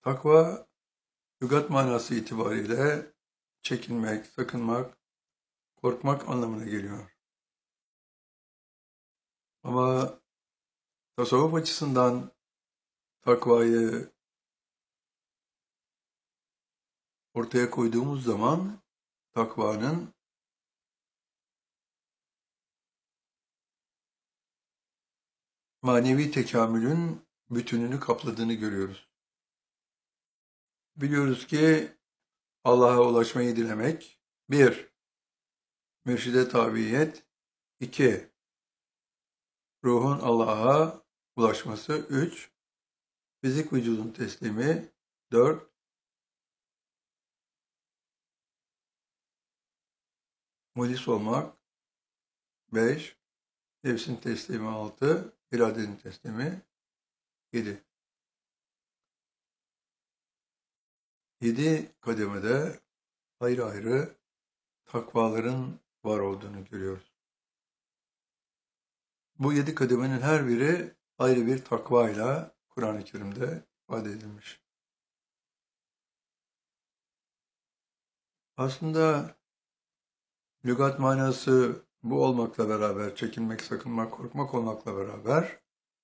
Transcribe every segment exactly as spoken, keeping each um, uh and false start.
Takva, lügat manası itibariyle çekinmek, sakınmak, korkmak anlamına geliyor. Ama tasavvuf açısından takvayı ortaya koyduğumuz zaman takvanın manevi tekamülün bütününü kapladığını görüyoruz. Biliyoruz ki Allah'a ulaşmayı dilemek, bir, mürşide tabiyet, iki, ruhun Allah'a ulaşması, üç, fizik vücudun teslimi, dört, mulis olmak, beş, nefsin teslimi, altı, iradenin teslimi, yedi. Yedi kademede ayrı ayrı takvaların var olduğunu görüyoruz. Bu yedi kademenin her biri ayrı bir takvayla Kur'an-ı Kerim'de ifade edilmiş. Aslında lügat manası bu olmakla beraber, çekinmek, sakınmak, korkmak olmakla beraber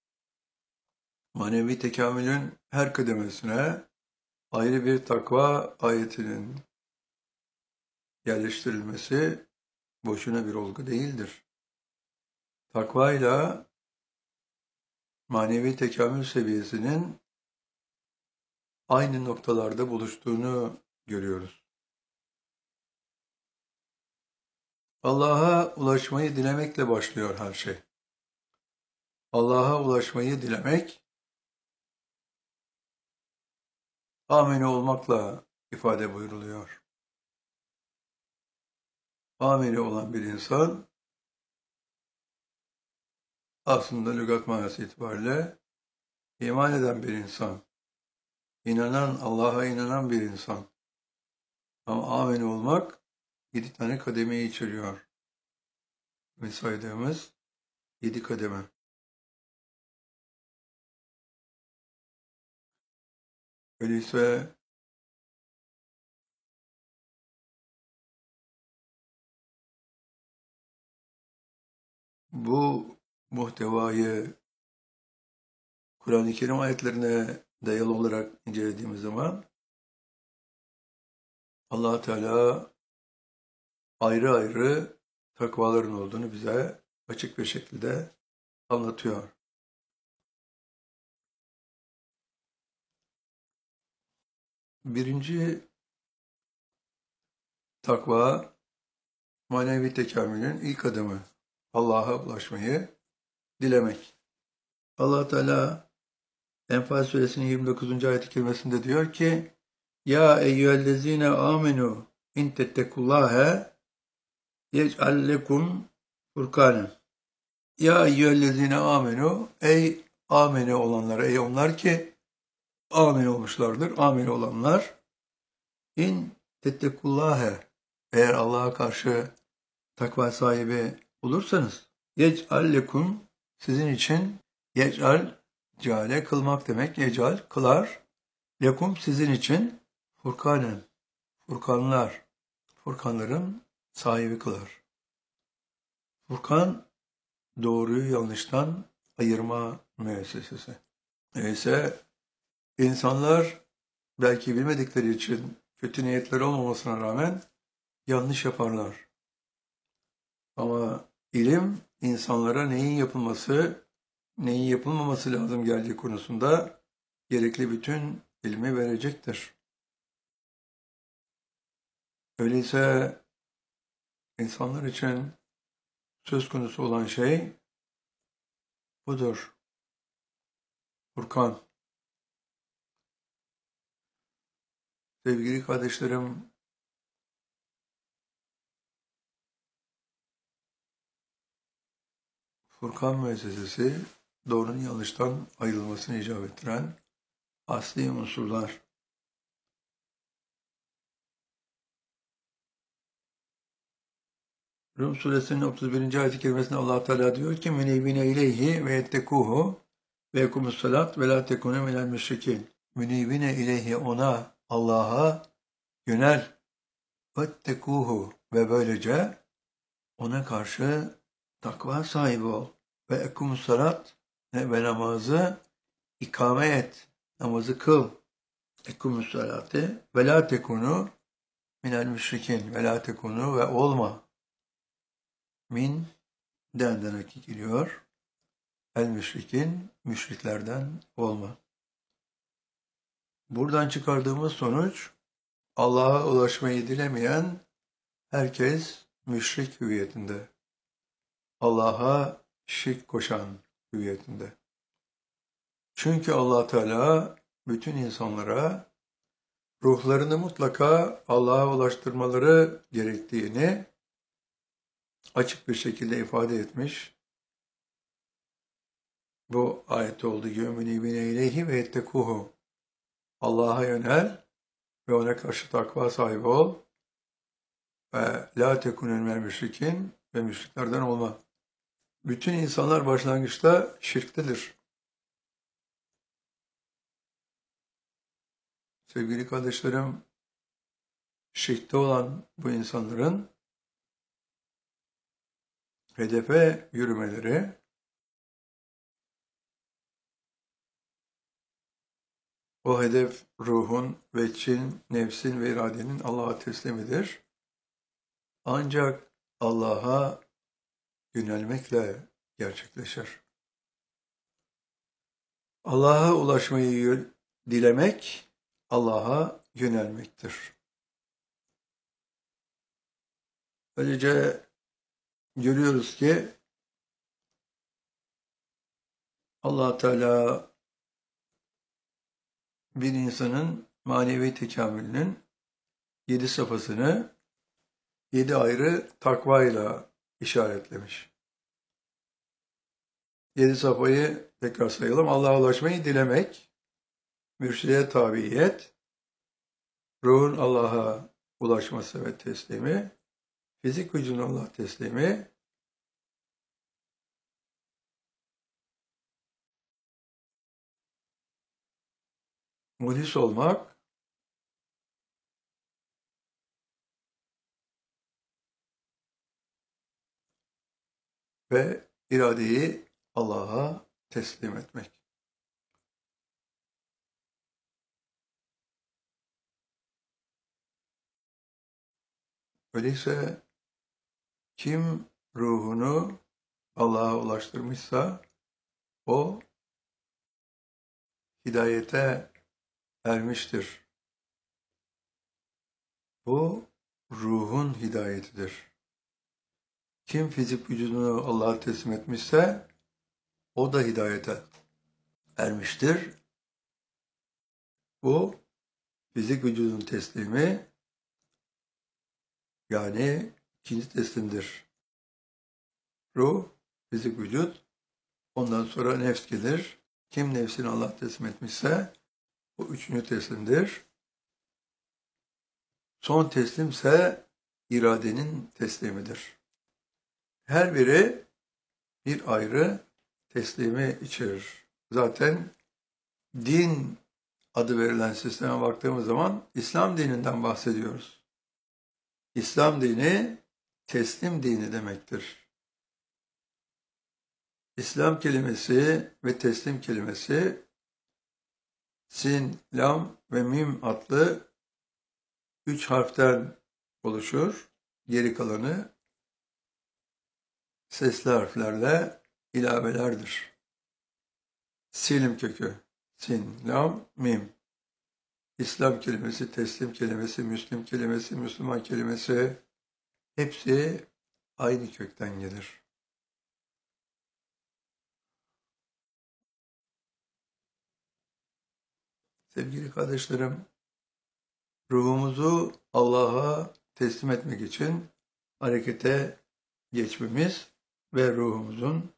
manevi tekamülün her kademesine ayrı bir takva ayetinin yerleştirilmesi boşuna bir olgu değildir. Takvayla manevi tekamül seviyesinin aynı noktalarda buluştuğunu görüyoruz. Allah'a ulaşmayı dilemekle başlıyor her şey. Allah'a ulaşmayı dilemek, amene olmakla ifade buyruluyor. Amene olan bir insan, aslında lügat manası itibariyle iman eden bir insan, inanan, Allah'a inanan bir insan. Ama amene olmak yedi tane kademeyi içeriyor. Ve saydığımız yedi kademe. Öyleyse bu muhtevayı Kur'an-ı Kerim ayetlerine dayalı olarak incelediğimiz zaman Allah Teala ayrı ayrı takvaların olduğunu bize açık bir şekilde anlatıyor. Birinci takva, manevi tekamülün ilk adımı. Allah'a ulaşmayı dilemek. Allah Teala Enfal suresinin yirmi dokuzuncu ayet-i kerimesinde diyor ki: Ya eyyühellezine amenu in tettekullâhe yec'al lekum furkanen. Ya eyyühellezine amenu, ey amene olanlar, ey onlar ki amene olmuşlardır, amene olanlar, in tettekullâhe, eğer Allah'a karşı takva sahibi olursanız, yec'al lekum, sizin için, yec'al, ceale kılmak demek, yec'al kılar, lekum sizin için, furkanen, furkanlar, furkanların sahibi kılar. Furkan, doğruyu yanlıştan ayırma müessesesi. Öyleyse insanlar belki bilmedikleri için kötü niyetleri olmamasına rağmen yanlış yaparlar. Ama ilim insanlara neyin yapılması, neyin yapılmaması lazım geldiği konusunda gerekli bütün ilmi verecektir. Öyleyse insanlar için söz konusu olan şey budur. Furkan. Sevgili kardeşlerim, Furkan müessesesi doğrunun yanlıştan ayrılmasını icap ettiren asli unsurlar. Rum suresinin otuz birinci ayet-i kerimesinde Allah Teala diyor ki: "Menebine ileyhi ve yettekuhu ve yekumus salat ve la tekunu minel müşrikin." münibine ileyhi ona, Allah'a yönel. Vettekuhu ve böylece ona karşı takva sahibi ol. Ve ekumus salat ve namazı ikame et. Namazı kıl. Ekumus salati ve la tekunu minel müşrikin. Ve la tekunu ve olma. Min denden hakik geliyor. El müşrikin, müşriklerden olma. Buradan çıkardığımız sonuç, Allah'a ulaşmayı dilemeyen herkes müşrik hüviyetinde. Allah'a şirk koşan hüviyetinde. Çünkü Allah Teala bütün insanlara ruhlarını mutlaka Allah'a ulaştırmaları gerektiğini açık bir şekilde ifade etmiş. Bu ayette olduğu gibi münibine ileyhi ve ettekuhu. Allah'a yönel ve ona karşı takva sahibi ol ve la tekunel minel müşrikin ve müşriklerden olma. Bütün insanlar başlangıçta şirktedir. Sevgili kardeşlerim, şirkte olan bu insanların hedefe yürümeleri o hedef ruhun, veçin, nefsin ve iradenin Allah'a teslimidir. Ancak Allah'a yönelmekle gerçekleşir. Allah'a ulaşmayı dilemek, Allah'a yönelmektir. Böylece görüyoruz ki Allah Teala bir insanın manevi tekamülünün yedi safhasını yedi ayrı takvayla işaretlemiş. Yedi safhayı tekrar sayalım. Allah'a ulaşmayı dilemek, mürşide tabiyet, ruhun Allah'a ulaşması ve teslimi, fizik vücudun Allah teslimi, muhlis olmak, ve iradeyi Allah'a teslim etmek. Öyleyse kim ruhunu Allah'a ulaştırmışsa o hidayete ermiştir. Bu ruhun hidayetidir. Kim fizik vücudunu Allah'a teslim etmişse o da hidayete ermiştir. Bu fizik vücudun teslimi yani ikinci teslimdir. Ruh, fizik vücut, ondan sonra nefs gelir. Kim nefsini Allah'a teslim etmişse o üçüncü teslimdir. Son teslimse iradenin teslimidir. Her biri bir ayrı teslimi içerir. Zaten din adı verilen sisteme baktığımız zaman İslam dininden bahsediyoruz. İslam dini teslim dini demektir. İslam kelimesi ve teslim kelimesi sin, lam ve mim adlı üç harften oluşur. Geri kalanı sesli harflerle ilavelerdir. Silim kökü, sin, lam, mim. İslam kelimesi, teslim kelimesi, Müslim kelimesi, Müslüman kelimesi hepsi aynı kökten gelir. Sevgili kardeşlerim, ruhumuzu Allah'a teslim etmek için harekete geçmemiz ve ruhumuzun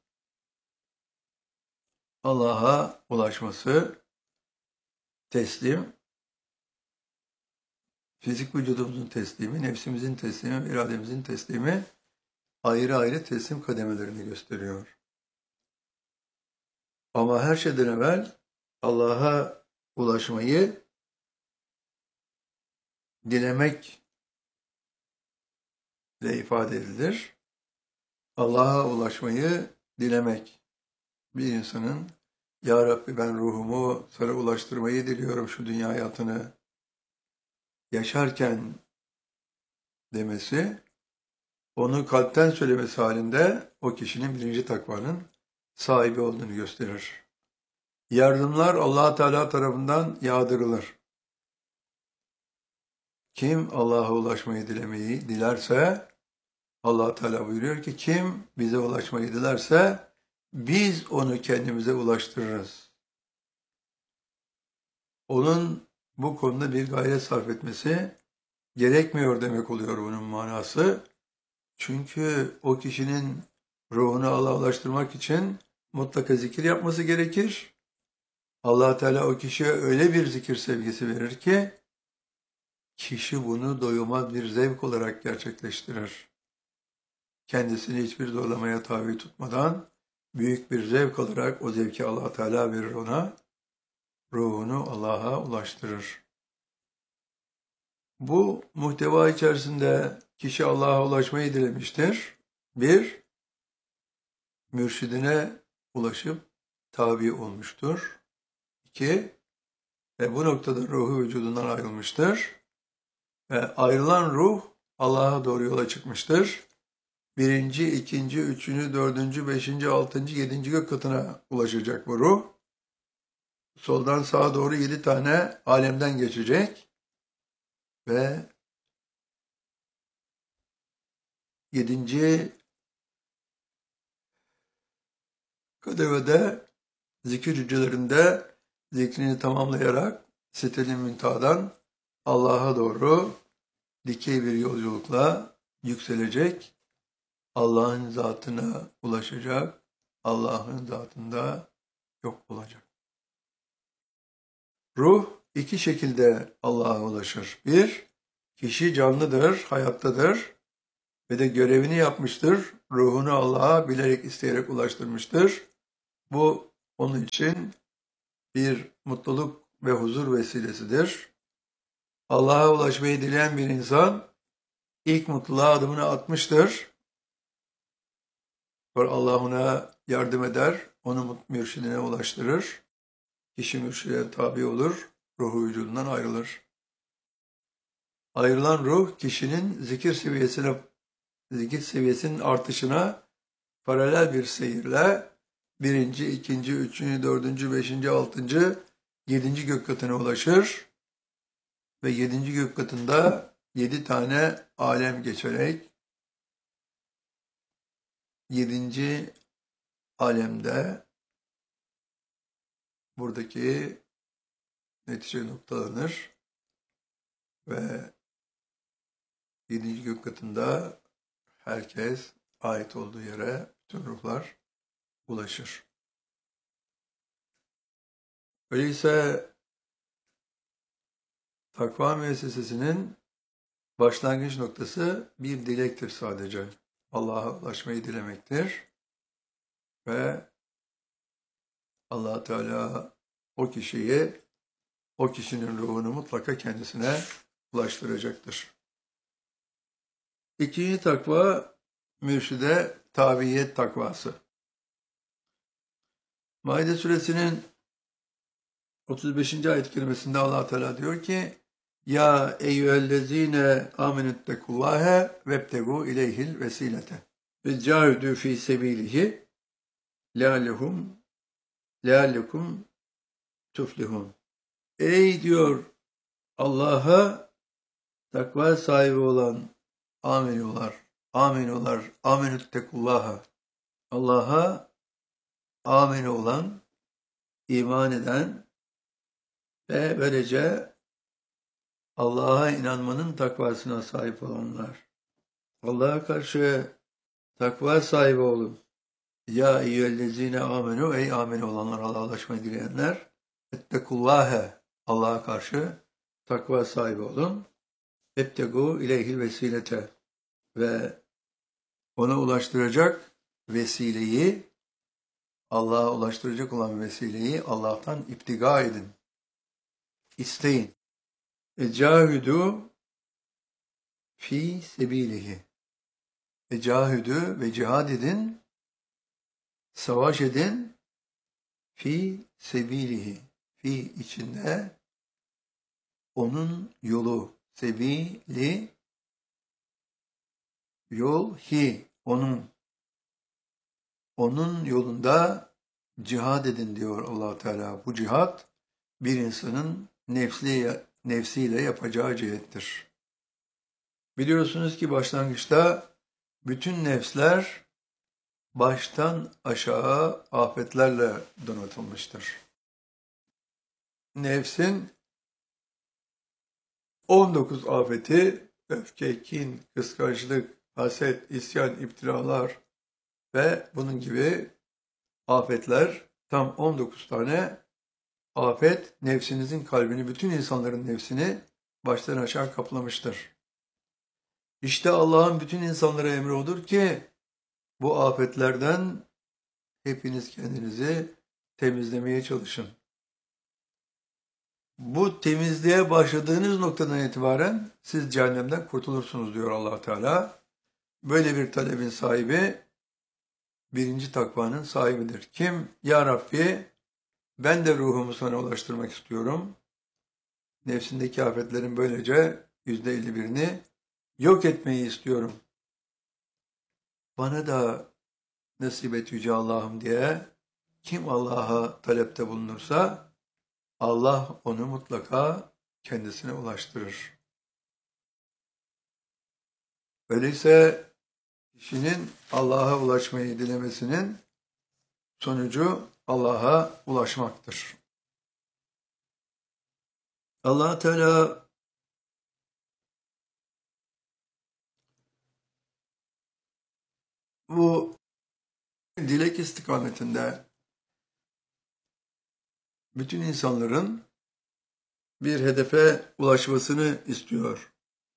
Allah'a ulaşması, teslim, fizik vücudumuzun teslimi, nefsimizin teslimi, irademizin teslimi ayrı ayrı teslim kademelerini gösteriyor. Ama her şeyden evvel Allah'a ulaşmayı dilemek ile ifade edilir. Allah'a ulaşmayı dilemek. Bir insanın Ya Rabbi ben ruhumu sana ulaştırmayı diliyorum şu dünya hayatını yaşarken demesi, onu kalpten söylemesi halinde o kişinin birinci takvanın sahibi olduğunu gösterir. Yardımlar Allah Teala tarafından yağdırılır. Kim Allah'a ulaşmayı dilemeyi dilerse, Allah Teala buyuruyor ki kim bize ulaşmayı dilerse biz onu kendimize ulaştırırız. Onun bu konuda bir gayret sarf etmesi gerekmiyor demek oluyor bunun manası. Çünkü o kişinin ruhunu Allah'a ulaştırmak için mutlaka zikir yapması gerekir. Allah Teala o kişiye öyle bir zikir sevgisi verir ki kişi bunu doyumaz bir zevk olarak gerçekleştirir. Kendisini hiçbir zorlamaya tabi tutmadan büyük bir zevk olarak o zevki Allah Teala verir ona. Ruhunu Allah'a ulaştırır. Bu muhteva içerisinde kişi Allah'a ulaşmayı dilemiştir. Bir, mürşidine ulaşıp tabi olmuştur. İki, ve bu noktada ruhu vücudundan ayrılmıştır. Ve ayrılan ruh Allah'a doğru yola çıkmıştır. Birinci, ikinci, üçüncü, dördüncü, beşinci, altıncı, yedinci gök katına ulaşacak bu ruh. Soldan sağa doğru yedi tane alemden geçecek. Ve yedinci kademede zikir hücrelerinde zikrini tamamlayarak Sitre-i Müntaha'dan Allah'a doğru dikey bir yolculukla yükselecek. Allah'ın zatına ulaşacak. Allah'ın zatında yok olacak. Ruh iki şekilde Allah'a ulaşır. Bir, kişi canlıdır, hayattadır ve de görevini yapmıştır. Ruhunu Allah'a bilerek, isteyerek ulaştırmıştır. Bu onun için bir mutluluk ve huzur vesilesidir. Allah'a ulaşmayı dileyen bir insan ilk mutluluğa adımını atmıştır. Sonra Allah ona yardım eder, onu mürşidine ulaştırır. Kişi mürşide tabi olur, ruhu vücudundan ayrılır. Ayrılan ruh kişinin zikir seviyesine, zikir seviyesinin artışına paralel bir seyirle birinci, ikinci, üçüncü, dördüncü, beşinci, altıncı, yedinci gök katına ulaşır ve yedinci gök katında yedi tane alem geçerek yedinci alemde buradaki netice noktalanır ve yedinci gök katında herkes ait olduğu yere bütün ruhlar ulaşır. Öyleyse takva müessesesinin başlangıç noktası bir dilektir sadece. Allah'a ulaşmayı dilemektir. Ve Allah Teala o kişiyi, o kişinin ruhunu mutlaka kendisine ulaştıracaktır. İkinci takva, mürşide tabiyet takvası. Maide suresinin otuz beşinci ayet kelimesinde Allah Teala diyor ki: Ya eyyühellezine amenüttekullâhe vebtegu ileyhil vesilete ve câhidû fî sebîlihi leallehum leallekum tuflihun. Ey diyor Allah'a takva sahibi olan aminolar, aminolar, amenüttekullâhe. Allah'a amin olan, iman eden ve böylece Allah'a inanmanın takvasına sahip olanlar. Allah'a karşı takva sahibi olun. Ya eyyühellezine amenu, ey amin olanlar, Allah'a ulaşmayı dileyenler. Ettekullâhe, Allah'a karşı takva sahibi olun. Ebtegu ileyhil vesilete, ve ona ulaştıracak vesileyi, Allah'a ulaştıracak olan vesileyi Allah'tan iptiga edin. isteyin. Ecahidu fi sebilihi. Ecahidü ve cihad edin, savaş edin, fi sebilihi. Fi içinde onun yolu, sebili, yol, hi, onun. Onun yolunda cihad edin diyor Allah Teala. Bu cihad bir insanın nefsi, nefsiyle yapacağı cihettir. Biliyorsunuz ki başlangıçta bütün nefsler baştan aşağı afetlerle donatılmıştır. Nefsin on dokuz afeti öfke, kin, kıskançlık, haset, isyan, iptiralar ve bunun gibi afetler, tam on dokuz tane afet nefsinizin kalbini, bütün insanların nefsini baştan aşağı kaplamıştır. İşte Allah'ın bütün insanlara emri odur ki bu afetlerden hepiniz kendinizi temizlemeye çalışın. Bu temizliğe başladığınız noktadan itibaren siz cehennemden kurtulursunuz diyor Allah Teala. Böyle bir talebin sahibi birinci takvanın sahibidir. Kim? Ya Rabbi, ben de ruhumu sana ulaştırmak istiyorum. Nefsindeki afetlerin böylece yüzde elli birini yok etmeyi istiyorum. Bana da nasip et Yüce Allah'ım diye kim Allah'a talepte bulunursa Allah onu mutlaka kendisine ulaştırır. Öyleyse kişinin Allah'a ulaşmayı dilemesinin sonucu Allah'a ulaşmaktır. Allah Teala bu dilek istikametinde bütün insanların bir hedefe ulaşmasını istiyor.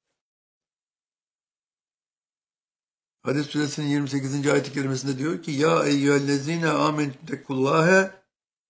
Hadis suresinin yirmi sekizinci ayet-i kerimesinde diyor ki ya eyyühellezine amentekullâhe,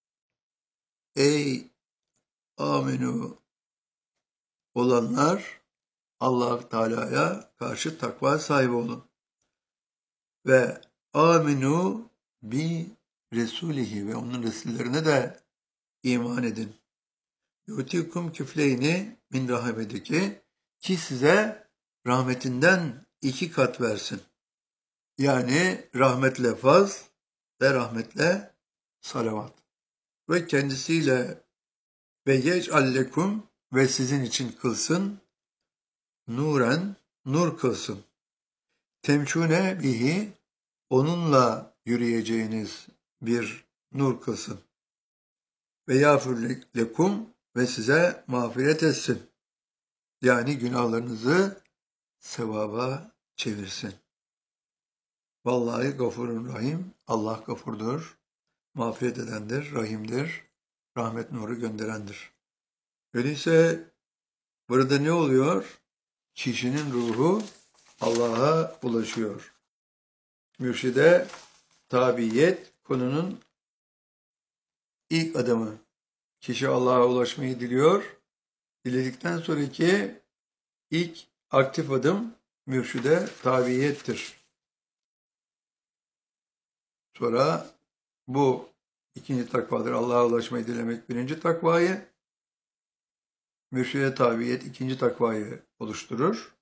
ey amenu olanlar, Allah Teala'ya karşı takva sahibi olun. Ve aminu bi resulihi, ve onun resullerine de iman edin. Yutikum küfleyni min rahmetiki, ki size rahmetinden iki kat versin. Yani rahmetle faz ve rahmetle salavat. Ve kendisiyle ve yec'allekum, ve sizin için kılsın, nuren, nur kılsın. Temşune bihi, onunla yürüyeceğiniz bir nur kılsın. Ve yağfir lekum, ve size mağfiret etsin. Yani günahlarınızı sevaba çevirsin. Vallahi gafurun rahim, Allah gafurdur, mağfiret edendir, rahimdir, rahmet nuru gönderendir. Öyleyse burada ne oluyor? Kişinin ruhu Allah'a ulaşıyor. Mürşide tabiyet konunun ilk adımı. Kişi Allah'a ulaşmayı diliyor. Diledikten sonraki ilk aktif adım mürşide tabiyettir. Sonra bu ikinci takvadır. Allah'a ulaşmayı dilemek birinci takvayı, mürşide tabiyet ikinci takvayı oluşturur.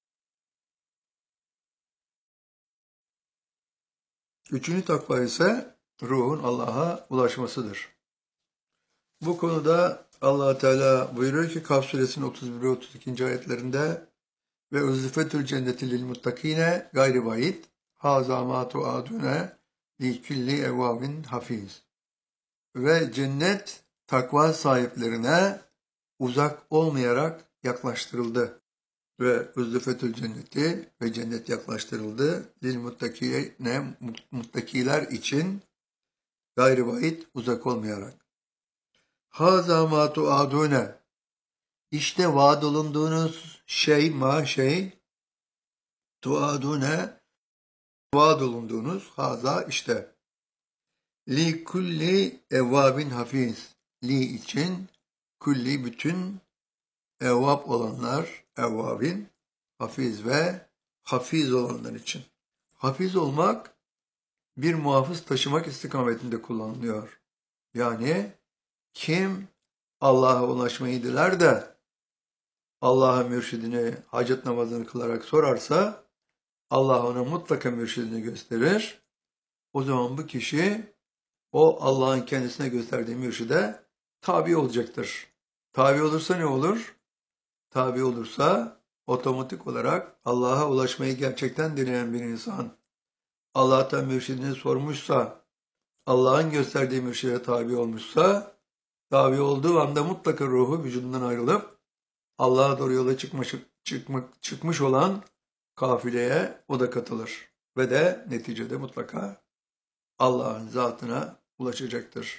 Üçüncü takva ise ruhun Allah'a ulaşmasıdır. Bu konuda Allah Teala buyuruyor ki Kaf suresinin otuz bir ve otuz ikinci ayetlerinde ve uzifetül cenneti lil muttakine gayri vahid haza ma tuadune li kulli evvabin hafiz. Ve cennet takva sahiplerine uzak olmayarak yaklaştırıldı. Ve uzifetül cenneti, ve cennet yaklaştırıldı lil muttakine, muttakiler için gayri vahid, uzak olmayarak. Haza ma tuadune, işte vaad olunduğunuz şey, ma şey, tuadune, vaad olunduğunuz, haza işte. Li kulli evvabin hafiz, li için, külli bütün evvab olanlar, evvabin, hafiz ve hafiz olanlar için. Hafiz olmak bir muhafız taşımak istikametinde kullanılıyor. Yani kim Allah'a ulaşmayı diler de Allah'a mürşidini hacet namazını kılarak sorarsa Allah ona mutlaka mürşidini gösterir. O zaman bu kişi o Allah'ın kendisine gösterdiği mürşide tabi olacaktır. Tabi olursa ne olur? Tabi olursa otomatik olarak Allah'a ulaşmayı gerçekten deneyen bir insan Allah'tan mürşidini sormuşsa, Allah'ın gösterdiği mürşide tabi olmuşsa, tabi olduğu anda mutlaka ruhu vücudundan ayrılıp Allah'a doğru yola çıkmış, çıkmak, çıkmış olan kafileye o da katılır. Ve de neticede mutlaka Allah'ın zatına ulaşacaktır.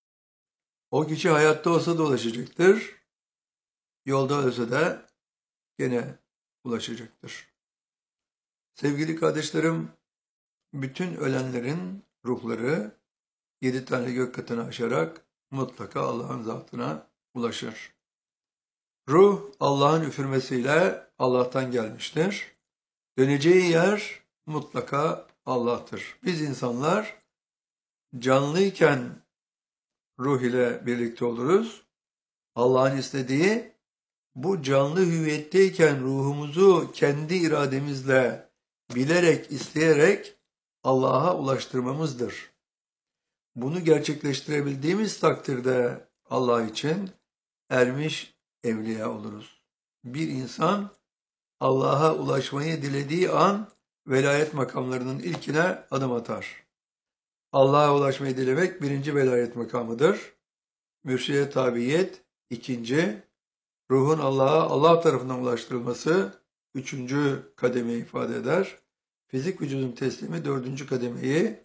O kişi hayatta olsa da ulaşacaktır. Yolda ölse de gene ulaşacaktır. Sevgili kardeşlerim, bütün ölenlerin ruhları yedi tane gök katını aşarak mutlaka Allah'ın zatına ulaşır. Ruh Allah'ın üfürmesiyle Allah'tan gelmiştir. Döneceği yer mutlaka Allah'tır. Biz insanlar canlıyken ruh ile birlikte oluruz. Allah'ın istediği bu canlı hüviyetteyken ruhumuzu kendi irademizle bilerek, isteyerek Allah'a ulaştırmamızdır. Bunu gerçekleştirebildiğimiz takdirde Allah için ermiş evliya oluruz. Bir insan Allah'a ulaşmayı dilediği an velayet makamlarının ilkine adım atar. Allah'a ulaşmayı dilemek birinci velayet makamıdır. Mürşide tabiyet ikinci, ruhun Allah'a Allah tarafından ulaştırılması üçüncü kademeyi ifade eder. Fizik vücudun teslimi dördüncü kademeyi,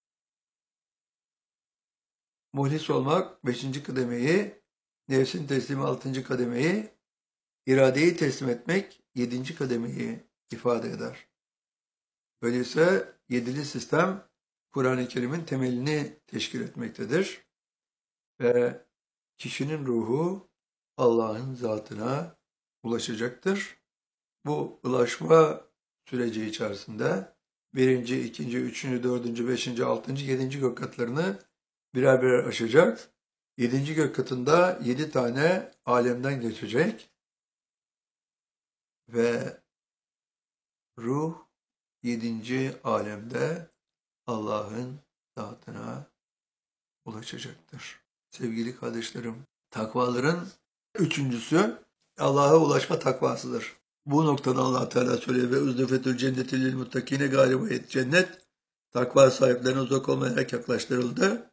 muhlis olmak beşinci kademeyi, nefsin teslimi altıncı kademeyi, iradeyi teslim etmek yedinci kademeyi ifade eder. Öyleyse yedili sistem Kur'an-ı Kerim'in temelini teşkil etmektedir. Ve kişinin ruhu Allah'ın zatına ulaşacaktır. Bu ulaşma süreci içerisinde birinci, ikinci, üçüncü, dördüncü, beşinci, altıncı, yedinci gök katlarını birer birer aşacak. Yedinci gök katında yedi tane alemden geçecek. Ve ruh yedinci alemde Allah'ın zatına ulaşacaktır. Sevgili kardeşlerim, takvaların üçüncüsü Allah'a ulaşma takvasıdır. Bu noktada Allah Teala söylüyor ve uzdefetül cenneti lil muttakine galibiyet cennet takva sahiplerine uzak olmayarak yaklaştırıldı.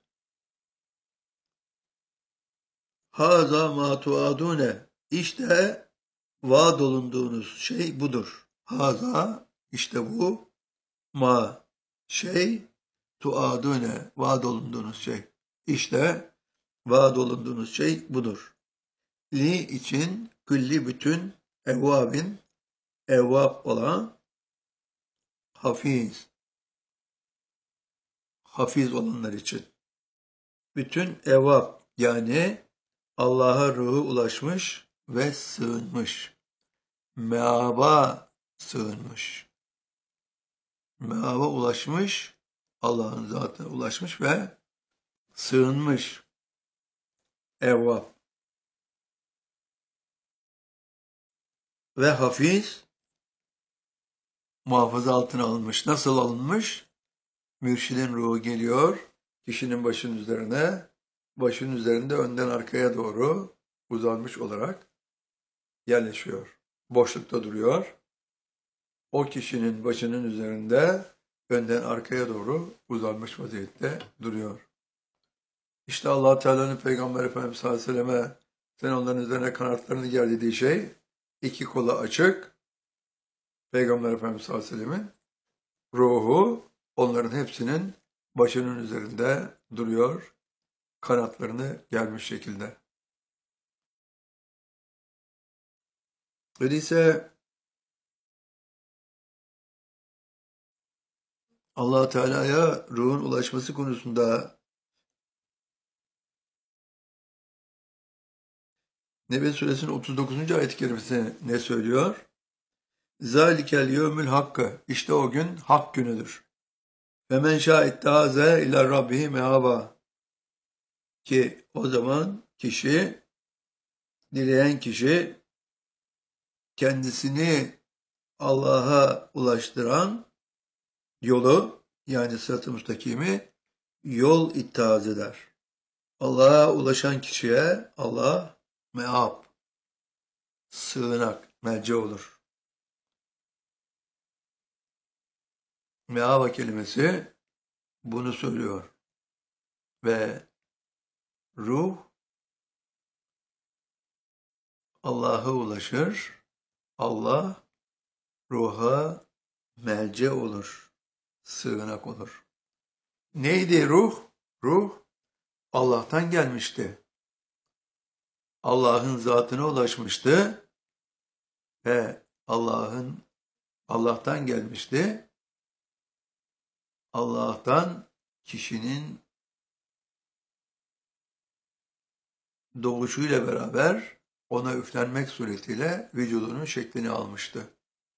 Haza ma tuadune işte vaad olunduğunuz şey budur. Haza işte bu ma şey tuadune vaad olunduğunuz şey. İşte vaad olunduğunuz şey budur. Li için külli bütün evvabin evvab olan hafiz hafiz olanlar için. Bütün evvab yani Allah'a ruhu ulaşmış ve sığınmış. Meaba sığınmış. Meaba ulaşmış, Allah'ın zatına ulaşmış ve sığınmış. Evvab. Ve hafiz muhafaza altına alınmış. Nasıl alınmış? Mürşidin ruhu geliyor, kişinin başının üzerine, başının üzerinde önden arkaya doğru uzanmış olarak yerleşiyor. Boşlukta duruyor. O kişinin başının üzerinde önden arkaya doğru uzanmış vaziyette duruyor. İşte Allah Teala'nın Peygamber Efendimiz sallallahu aleyhi ve selleme sen onların üzerine kanatlarını ger dediği şey iki kolu açık. Peygamber Efendimiz sallallahu aleyhi ve sellemin ruhu onların hepsinin başının üzerinde duruyor. Kanatlarını germiş şekilde. Öyleyse Allah Teala'ya ruhun ulaşması konusunda Nebe Suresinin otuz dokuzuncu ayet-i kerimesi ne söylüyor? Zalikel yevmül hakkı. İşte o gün hak günüdür. Ve men şâ'ittâze ila rabbihi mehaba. Ki o zaman kişi, dileyen kişi kendisini Allah'a ulaştıran yolu, yani sırat-ı müstakimi yol ittihaz eder. Allah'a ulaşan kişiye Allah meab, sığınak, melce olur. Meaba kelimesi bunu söylüyor. Ve ruh Allah'a ulaşır, Allah ruha melce olur, sığınak olur. Neydi ruh? Ruh Allah'tan gelmişti. Allah'ın zatına ulaşmıştı ve Allah'ın Allah'tan gelmişti. Allah'tan kişinin doğuşuyla beraber ona üflenmek suretiyle vücudunun şeklini almıştı.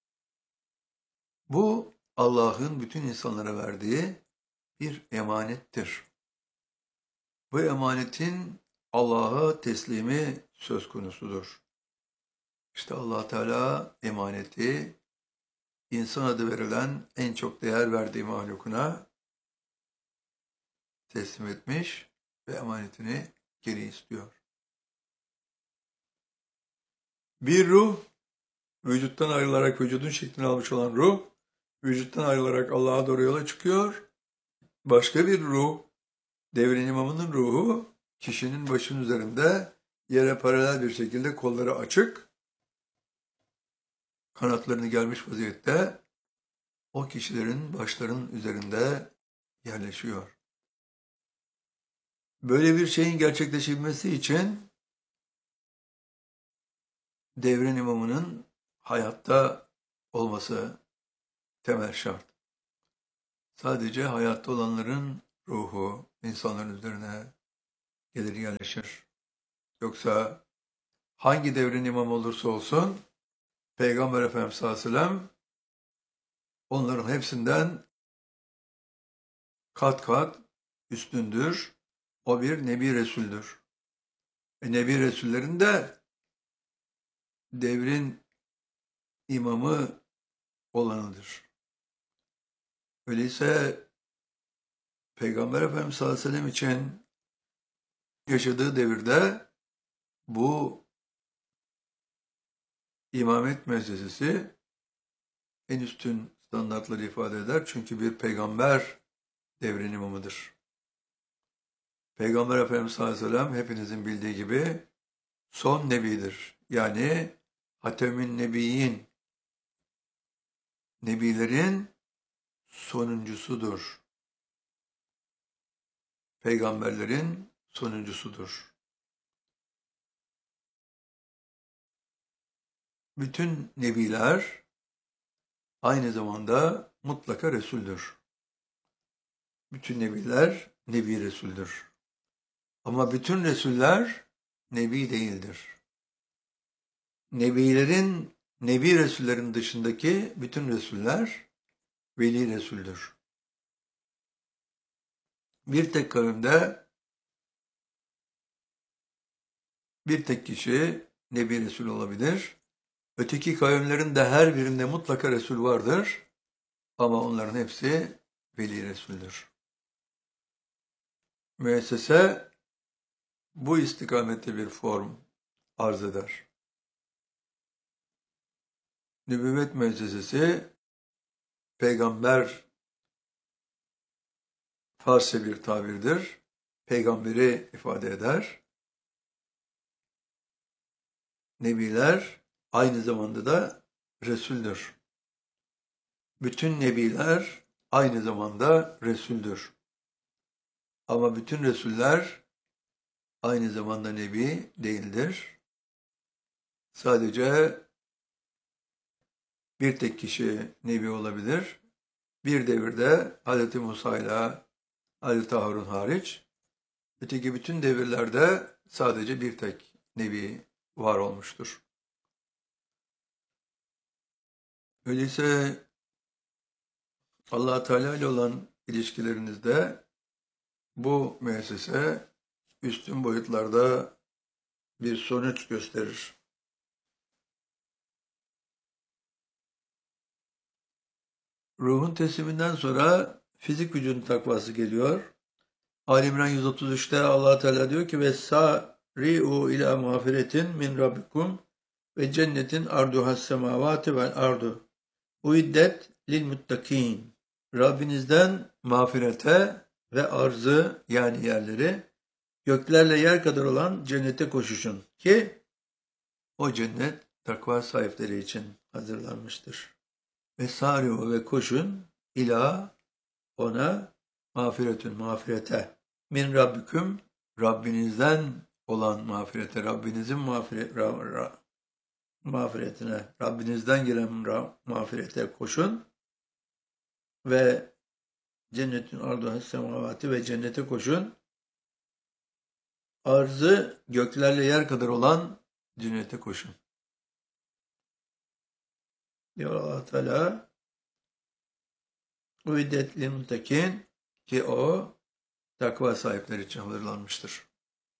Bu Allah'ın bütün insanlara verdiği bir emanettir. Bu emanetin Allah'a teslimi söz konusudur. İşte Allah Teala emaneti insan adı verilen en çok değer verdiği mahlukuna teslim etmiş ve emanetini geri istiyor. Bir ruh, vücuttan ayrılarak vücudun şeklini almış olan ruh, vücuttan ayrılarak Allah'a doğru yola çıkıyor. Başka bir ruh, devrin imamının ruhu, kişinin başının üzerinde yere paralel bir şekilde kolları açık, kanatlarını germiş vaziyette o kişilerin başlarının üzerinde yerleşiyor. Böyle bir şeyin gerçekleşebilmesi için devrin imamının hayatta olması temel şart. Sadece hayatta olanların ruhu insanların üzerine gelir yerleşir. Yoksa hangi devrin imamı olursa olsun Peygamber Efendimiz sallallahu aleyhi ve sellem onların hepsinden kat kat üstündür. O bir Nebi Resul'dür. E, Nebi Resullerin de devrin imamı olanıdır. Öyleyse Peygamber Efendimiz sallallahu aleyhi ve sellem için yaşadığı devirde bu imamet müessesesi en üstün standartları ifade eder. Çünkü bir peygamber devrin imamıdır. Peygamber Efendimiz sallallahu aleyhi ve sellem hepinizin bildiği gibi son nebidir. Yani Hatemün Nebiyyin, nebilerin sonuncusudur. Peygamberlerin sonuncusudur. Bütün nebiler aynı zamanda mutlaka Resul'dür. Bütün nebiler Nebi Resul'dür. Ama bütün Resuller Nebi değildir. Nebilerin, Nebi Resullerin dışındaki bütün Resuller Veli Resul'dür. Bir tek kavimde bir tek kişi Nebi Resul olabilir. Öteki kavimlerin de her birinde mutlaka Resul vardır. Ama onların hepsi Veli Resul'dür. Müessese bu istikamette bir form arz eder. Nübüvvet müessesesi peygamber Farsça bir tabirdir. Peygamberi ifade eder. Nebiler aynı zamanda da Resul'dür. Bütün nebiler aynı zamanda Resul'dür. Ama bütün Resuller aynı zamanda Nebi değildir. Sadece bir tek kişi Nebi olabilir. Bir devirde Hz. Musa ile Hz. Harun hariç, öteki bütün devirlerde sadece bir tek Nebi var olmuştur. Öyleyse Allah Teala ile olan ilişkilerinizde bu müessese üstün boyutlarda bir sonuç gösterir. Ruhun tesliminden sonra fizik vücudun takvası geliyor. Ali İmran yüz otuz üçte Allah Teala diyor ki vesari'u ila mağfiretin min rabbikum ve cennetin arduhas semavati vel ardu uiddet lil muttakin. Rabbinizden mağfirete ve arzı yani yerleri göklerle yer kadar olan cennete koşuşun ki o cennet takva sahipleri için hazırlanmıştır. Vesari'u ve koşun ila ona mağfiretün mağfirete min rabbiküm Rabbinizden olan mağfirete Rabbinizin mağfiret, ra, ra, mağfiretine Rabbinizden gelen ra, mağfirete koşun ve cennetin arduhas semavati ve cennete koşun. Arzı göklerle yer kadar olan cennete koşun. Diyor Allah Teala uiddet lil muttakin ki o takva sahipleri için hazırlanmıştır.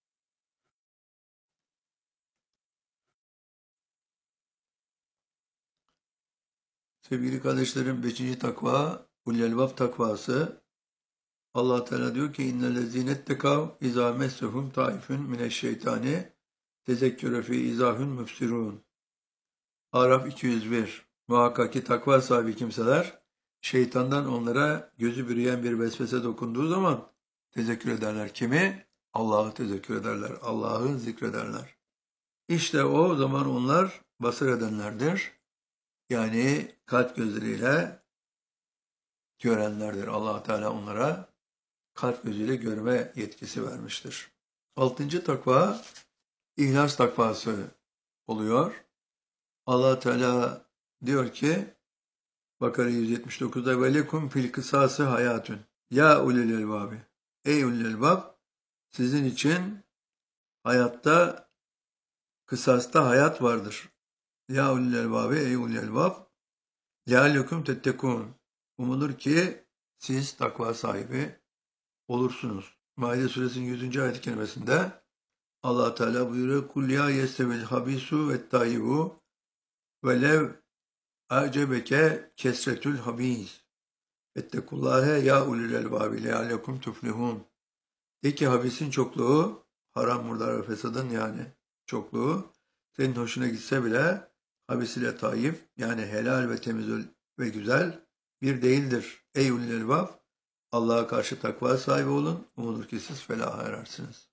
Sevgili kardeşlerim, beşinci takva ulul elbab takvası. Allah Teala diyor ki innellezîne ettekav izâ messehum taifun mineşşeytani tezekküre fî izâhun müfsirûn. Araf iki yüz bir. Muhakkak ki takva sahibi kimseler şeytandan onlara gözü bürüyen bir vesvese dokunduğu zaman tezekkür ederler. Kimi? Allah'ı tezekkür ederler. Allah'ı zikrederler. İşte o zaman onlar basır edenlerdir. Yani kalp gözleriyle görenlerdir. Allah Teala onlara kalp gözüyle görme yetkisi vermiştir. Altıncı takva ihlas takvası oluyor. Allah Teala diyor ki Bakara yüz yetmiş dokuzda velekum fil kısası hayatun. Ya ulul elbabi. Ey ulul elbab sizin için hayatta kısasta hayat vardır. Ya ulul elbabi ey ulul elbab leallekum tettekûn. Umulur ki siz takva sahibi olursunuz. Maide suresinin yüzüncü ayet-i kerimesinde Allah Teala buyuruyor kul ya yestevil habisu ve tayyibu ve lev acebeke kesretül habis ettekullâhe ya ulul elbâbi leallekum tuflihûn. De ki habisin çokluğu, haram, murdar ve fesadın yani çokluğu senin hoşuna gitse bile habis ile tayyip yani helal ve temiz ve güzel bir değildir. Ey ulul elbâb Allah'a karşı takva sahibi olun. Umulur ki siz felaha erersiniz.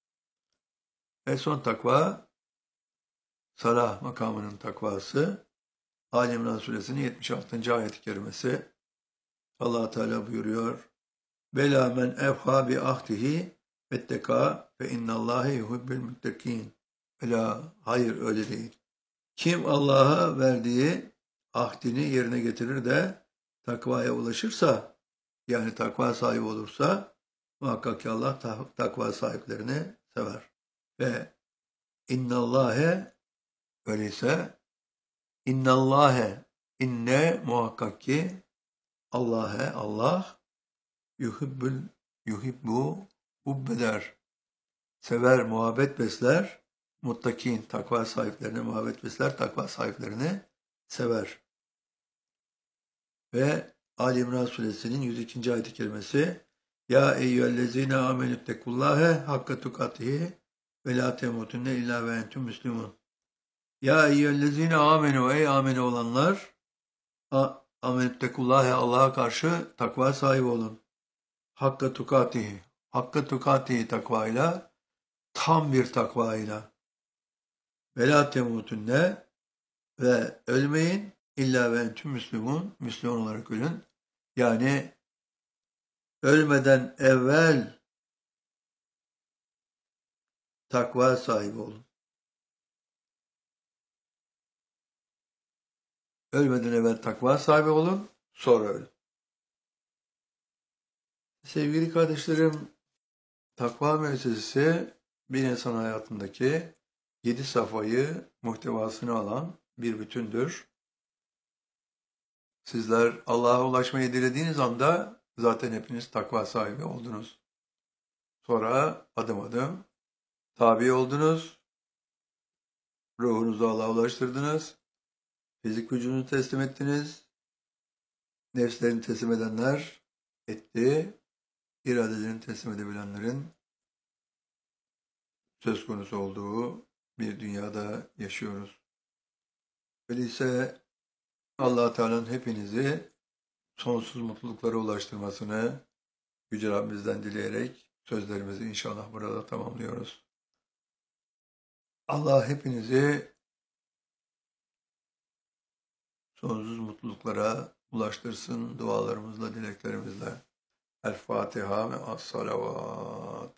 En son takva salah makamının takvası. Ali İmran suresinin yetmiş altıncı ayet-i kerimesi. Allah Teala buyuruyor. Bela men efha bi ahdihi vetteka fe innallâhe yuhibbül muttekîn. Bela hayır öyle değil. Kim Allah'a verdiği ahdini yerine getirir de takvaya ulaşırsa yani takva sahibi olursa muhakkak ki Allah takva sahiplerini sever. Ve innallâhe öyleyse innallâhe inne muhakkak ki Allah'e Allah yuhibbül yuhibbu hubbeder sever muhabbet besler muttakin takva sahiplerine muhabbet besler takva sahiplerini sever. Ve Ali İmran suresinin yüz ikinci ayet-i kerimesi ya eyyühellezine amenüttekullâhe hakka tukatihi ve la temutunne illa ve entüm müslümun. Ya eyyühellezine amenu ey amenu olanlar amenüttekullâhe Allah'a karşı takva sahibi olun. Hakka tukatihi hakka tukatihi takvayla tam bir takvayla ve la temutunne ve ölmeyin illa ve entüm müslümun Müslüman olarak ölün. Yani ölmeden evvel takva sahibi olun. Ölmeden evvel takva sahibi olun, sonra ölün. Sevgili kardeşlerim, takva müessesesi bir insan hayatındaki yedi safhayı muhtevasını alan bir bütündür. Sizler Allah'a ulaşmayı dilediğiniz anda zaten hepiniz takva sahibi oldunuz. Sonra adım adım tabi oldunuz. Ruhunuzu Allah'a ulaştırdınız. Fizik vücudunuzu teslim ettiniz. Nefslerini teslim edenler etti. İradelerini teslim edebilenlerin söz konusu olduğu bir dünyada yaşıyoruz. Öyleyse Allah Teala'nın hepinizi sonsuz mutluluklara ulaştırmasını Yüce Rabbimizden dileyerek sözlerimizi inşallah burada tamamlıyoruz. Allah hepinizi sonsuz mutluluklara ulaştırsın dualarımızla, dileklerimizle. El Fatiha ve as-salavat.